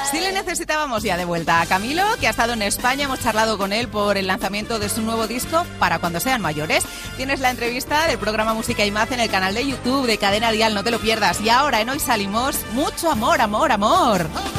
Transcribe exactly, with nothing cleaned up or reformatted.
Sí le necesitábamos ya de vuelta a Camilo, que ha estado en España. Hemos charlado con él por el lanzamiento de su nuevo disco Para cuando sean mayores. Tienes la entrevista del programa Música y Más en el canal de YouTube de Cadena Dial, no te lo pierdas. Y ahora en Hoy Salimos, mucho amor, amor, amor.